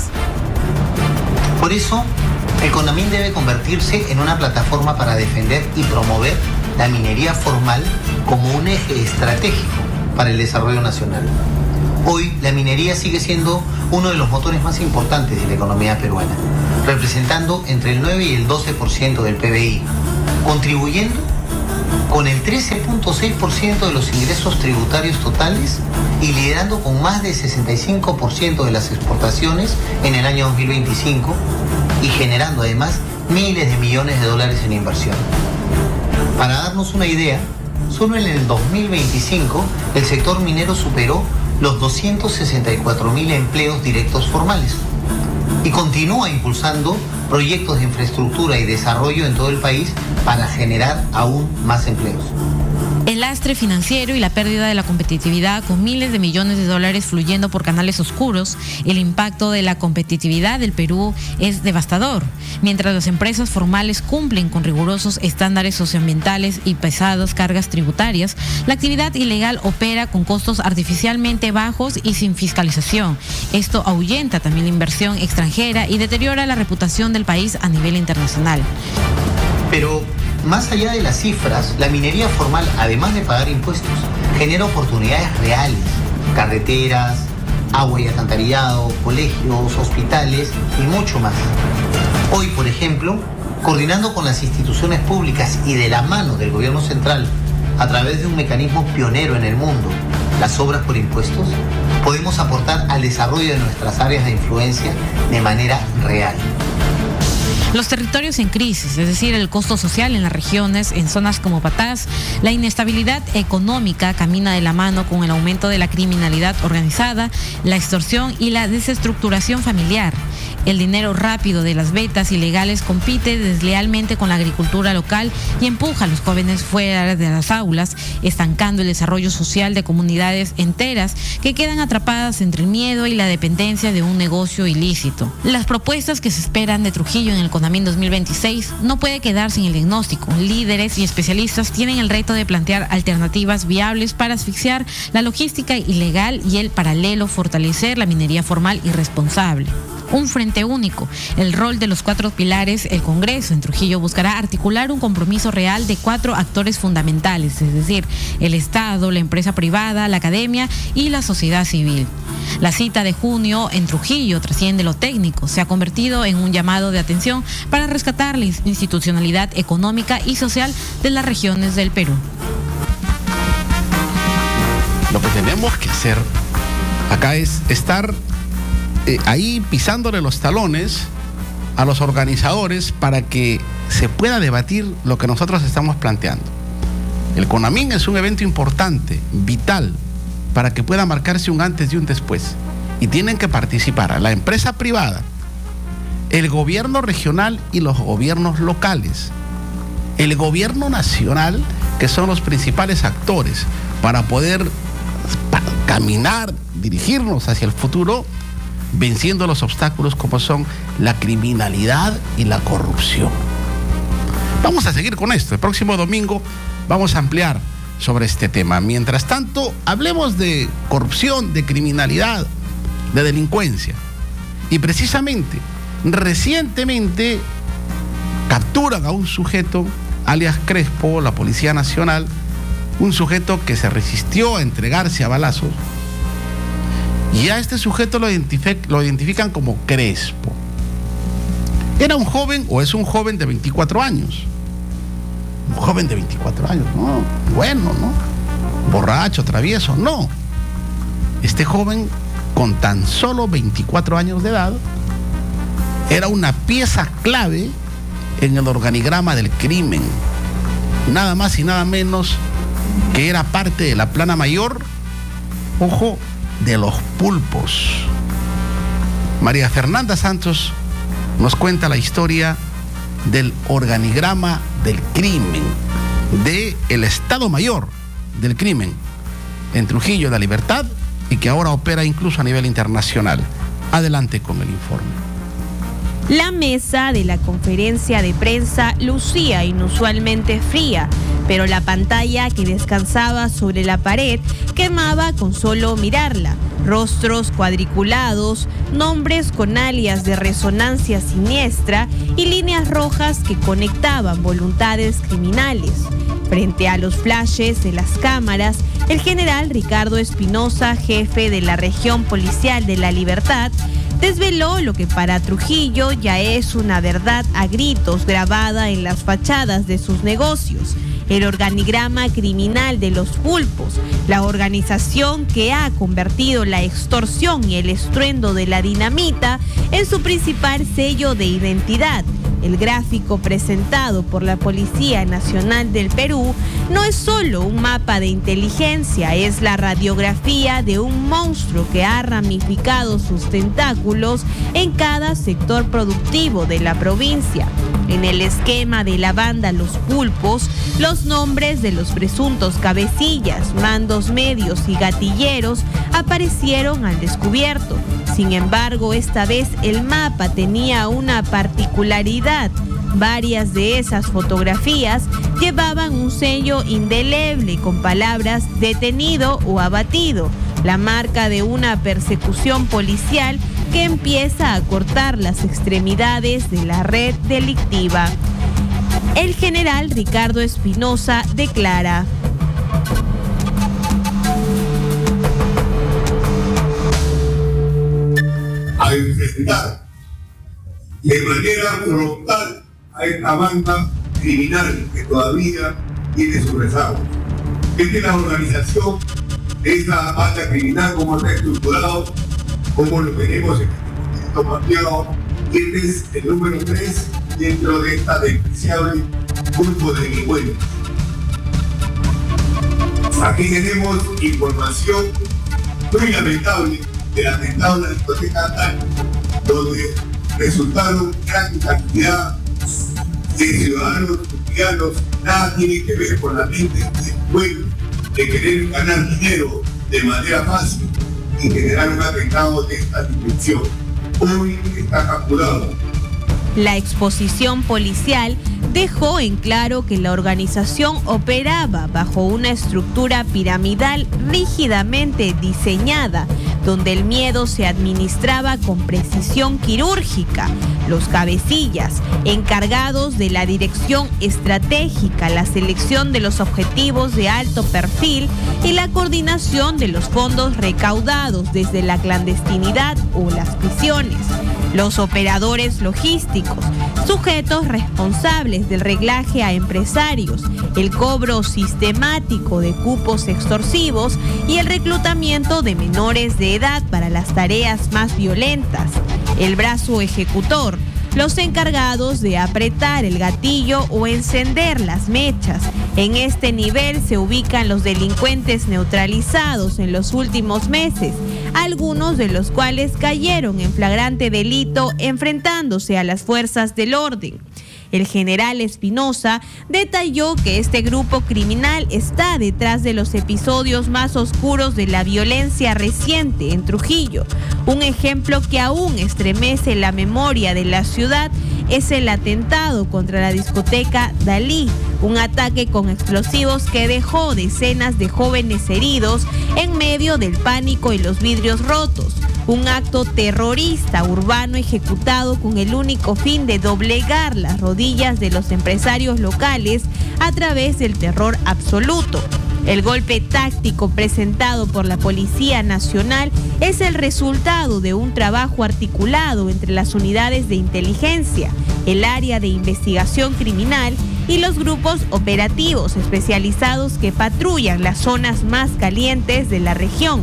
Por eso, el CONAMIN debe convertirse en una plataforma para defender y promover la minería formal como un eje estratégico para el desarrollo nacional. Hoy, la minería sigue siendo uno de los motores más importantes de la economía peruana, representando entre el 9 y el 12% del PBI, contribuyendo con el 13.6% de los ingresos tributarios totales y liderando con más del 65% de las exportaciones en el año 2025 y generando además miles de millones de dólares en inversión. Para darnos una idea, solo en el 2025 el sector minero superó los 264.000 empleos directos formales y continúa impulsando proyectos de infraestructura y desarrollo en todo el país para generar aún más empleos. El lastre financiero y la pérdida de la competitividad con miles de millones de dólares fluyendo por canales oscuros, el impacto de la competitividad del Perú es devastador. Mientras las empresas formales cumplen con rigurosos estándares socioambientales y pesadas cargas tributarias, la actividad ilegal opera con costos artificialmente bajos y sin fiscalización. Esto ahuyenta también la inversión extranjera y deteriora la reputación del país a nivel internacional. Pero más allá de las cifras, la minería formal, además de pagar impuestos, genera oportunidades reales: carreteras, agua y alcantarillado, colegios, hospitales y mucho más. Hoy, por ejemplo, coordinando con las instituciones públicas y de la mano del gobierno central, a través de un mecanismo pionero en el mundo, las obras por impuestos, podemos aportar al desarrollo de nuestras áreas de influencia de manera real. Los territorios en crisis, es decir, el costo social en las regiones, en zonas como Patás, la inestabilidad económica camina de la mano con el aumento de la criminalidad organizada, la extorsión y la desestructuración familiar. El dinero rápido de las vetas ilegales compite deslealmente con la agricultura local y empuja a los jóvenes fuera de las aulas, estancando el desarrollo social de comunidades enteras que quedan atrapadas entre el miedo y la dependencia de un negocio ilícito. Las propuestas que se esperan de Trujillo en el CONAMIN 2026 no puede quedarse en el diagnóstico. Líderes y especialistas tienen el reto de plantear alternativas viables para asfixiar la logística ilegal y el paralelo fortalecer la minería formal y responsable. Un frente único, el rol de los 4 pilares. El Congreso en Trujillo buscará articular un compromiso real de 4 actores fundamentales, es decir, el Estado, la empresa privada, la academia y la sociedad civil. La cita de junio en Trujillo trasciende lo técnico, se ha convertido en un llamado de atención para rescatar la institucionalidad económica y social de las regiones del Perú. Lo que tenemos que hacer acá es estar ahí pisándole los talones a los organizadores para que se pueda debatir lo que nosotros estamos planteando. El CONAMIN es un evento importante, vital, para que pueda marcarse un antes y un después. Y tienen que participar la empresa privada, el gobierno regional y los gobiernos locales, el gobierno nacional, que son los principales actores para poder caminar, dirigirnos hacia el futuro, venciendo los obstáculos como son la criminalidad y la corrupción. Vamos a seguir con esto. El próximo domingo vamos a ampliar sobre este tema. Mientras tanto, hablemos de corrupción, de criminalidad, de delincuencia. Y precisamente, recientemente capturan a un sujeto, alias Crespo, la Policía Nacional, un sujeto que se resistió a entregarse a balazos. Y a este sujeto lo identifican como Crespo. Era un joven, o es un joven de 24 años. Un joven de 24 años, no, bueno, ¿no? Borracho, travieso, no. Este joven, con tan solo 24 años de edad, era una pieza clave en el organigrama del crimen. Nada más y nada menos que era parte de la plana mayor, ojo, de los pulpos. María Fernanda Santos nos cuenta la historia del organigrama del crimen, del Estado Mayor del crimen en Trujillo, La Libertad, y que ahora opera incluso a nivel internacional. Adelante con el informe. La mesa de la conferencia de prensa lucía inusualmente fría, pero la pantalla que descansaba sobre la pared quemaba con solo mirarla. Rostros cuadriculados, nombres con alias de resonancia siniestra y líneas rojas que conectaban voluntades criminales. Frente a los flashes de las cámaras, el general Ricardo Espinosa, jefe de la región policial de La Libertad, desveló lo que para Trujillo ya es una verdad a gritos grabada en las fachadas de sus negocios: el organigrama criminal de los pulpos, la organización que ha convertido la extorsión y el estruendo de la dinamita en su principal sello de identidad. El gráfico presentado por la Policía Nacional del Perú no es solo un mapa de inteligencia, es la radiografía de un monstruo que ha ramificado sus tentáculos en cada sector productivo de la provincia. En el esquema de la banda Los Pulpos, los nombres de los presuntos cabecillas, mandos medios y gatilleros aparecieron al descubierto. Sin embargo, esta vez el mapa tenía una particularidad. Varias de esas fotografías llevaban un sello indeleble con palabras detenido o abatido, la marca de una persecución policial que empieza a cortar las extremidades de la red delictiva. El general Ricardo Espinosa declara: a enfrentar de manera frontal a esta banda criminal que todavía tiene su rezago. Esta es la organización de esta banda criminal, cómo está estructurado, cómo lo tenemos en el documento mapeado. Este es el número 3 dentro de esta despreciable grupo de delincuentes. Aquí tenemos información muy lamentable del atentado a la discoteca Natal, donde resultaron gran cantidad de ciudadanos colombianos. Nada tiene que ver con la mente del pueblo de querer ganar dinero de manera fácil y generar un atentado de esta dimensión. Hoy está capturado. La exposición policial dejó en claro que la organización operaba bajo una estructura piramidal rígidamente diseñada donde el miedo se administraba con precisión quirúrgica. Los cabecillas, encargados de la dirección estratégica, la selección de los objetivos de alto perfil y la coordinación de los fondos recaudados desde la clandestinidad o las prisiones. Los operadores logísticos, sujetos responsables del reglaje a empresarios, el cobro sistemático de cupos extorsivos y el reclutamiento de menores de edad para las tareas más violentas. El brazo ejecutor, los encargados de apretar el gatillo o encender las mechas. En este nivel se ubican los delincuentes neutralizados en los últimos meses, algunos de los cuales cayeron en flagrante delito enfrentándose a las fuerzas del orden. El general Espinosa detalló que este grupo criminal está detrás de los episodios más oscuros de la violencia reciente en Trujillo. Un ejemplo que aún estremece la memoria de la ciudad es el atentado contra la discoteca Dalí, un ataque con explosivos que dejó decenas de jóvenes heridos en medio del pánico y los vidrios rotos. Un acto terrorista urbano ejecutado con el único fin de doblegar las rodillas de los empresarios locales a través del terror absoluto. El golpe táctico presentado por la Policía Nacional es el resultado de un trabajo articulado entre las unidades de inteligencia, el área de investigación criminal y los grupos operativos especializados que patrullan las zonas más calientes de la región.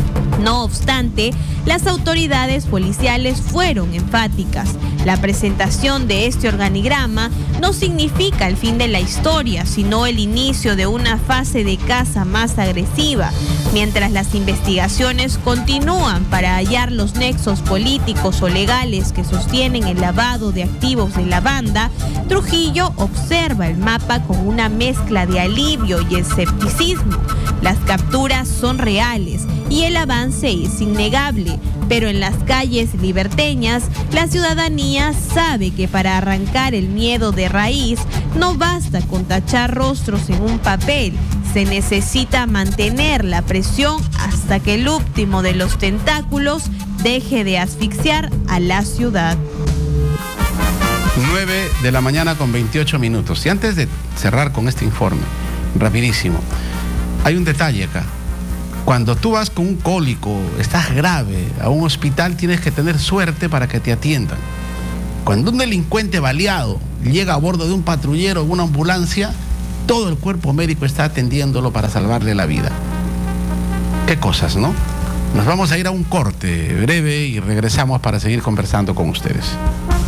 No obstante, las autoridades policiales fueron enfáticas. La presentación de este organigrama no significa el fin de la historia, sino el inicio de una fase de caza más agresiva. Mientras las investigaciones continúan para hallar los nexos políticos o legales que sostienen el lavado de activos de la banda, Trujillo observa el mapa con una mezcla de alivio y escepticismo. Las capturas son reales y el avance es innegable, pero en las calles liberteñas la ciudadanía sabe que para arrancar el miedo de raíz no basta con tachar rostros en un papel, se necesita mantener la presión hasta que el último de los tentáculos deje de asfixiar a la ciudad. 9 de la mañana con 28 minutos. Y antes de cerrar con este informe, rapidísimo, hay un detalle acá. Cuando tú vas con un cólico, estás grave, a un hospital tienes que tener suerte para que te atiendan. Cuando un delincuente baleado llega a bordo de un patrullero o una ambulancia, todo el cuerpo médico está atendiéndolo para salvarle la vida. Qué cosas, ¿no? Nos vamos a ir a un corte breve y regresamos para seguir conversando con ustedes.